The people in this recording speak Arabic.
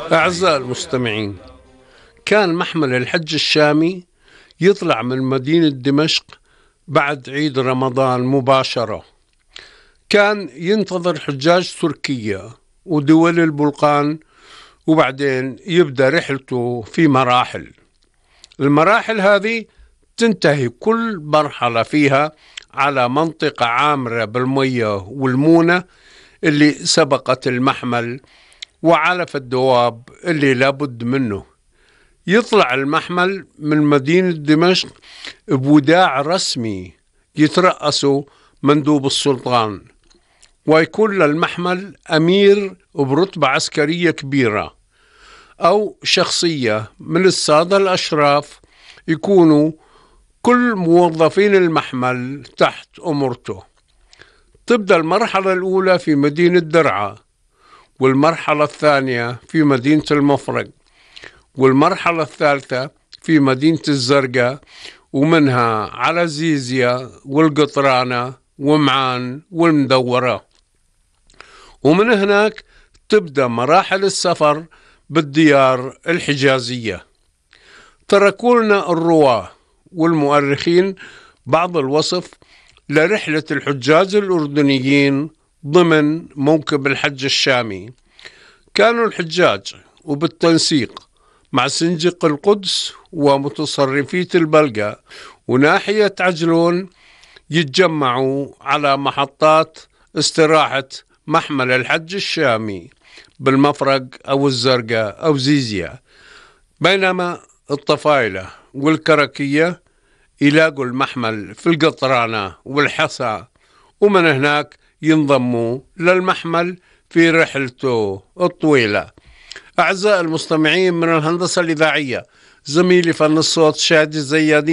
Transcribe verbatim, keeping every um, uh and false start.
أعزائي المستمعين، كان محمل الحج الشامي يطلع من مدينة دمشق بعد عيد رمضان مباشرة. كان ينتظر حجاج تركيا ودول البلقان، وبعدين يبدأ رحلته في مراحل. المراحل هذه تنتهي كل مرحلة فيها على منطقة عامرة بالمية والمونة اللي سبقت المحمل وعلف الدواب اللي لابد منه. يطلع المحمل من مدينة دمشق بوداع رسمي يترأسه مندوب السلطان، ويكون للمحمل أمير برتبة عسكرية كبيرة أو شخصية من السادة الأشراف يكونوا كل موظفين المحمل تحت أمرته. تبدأ المرحلة الأولى في مدينة درعا، والمرحلة الثانية في مدينة المفرق، والمرحلة الثالثة في مدينة الزرقاء، ومنها على زيزيا والقطرانة ومعان والمدورة. ومن هناك تبدأ مراحل السفر بالديار الحجازية. تركوا لنا الرواة والمؤرخين بعض الوصف لرحلة الحجاج الأردنيين ضمن موكب الحج الشامي. كانوا الحجاج وبالتنسيق مع سنجق القدس ومتصرفية البلقاء وناحية عجلون يتجمعوا على محطات استراحة محمل الحج الشامي بالمفرق أو الزرقاء أو زيزيا، بينما الطفايلة والكركية يلاقوا المحمل في القطرانة والحصى، ومن هناك ينضموا للمحمل في رحلته الطويلة. أعزائي المستمعين، من الهندسة الإذاعية زميلي فن الصوت شادي الزيادي.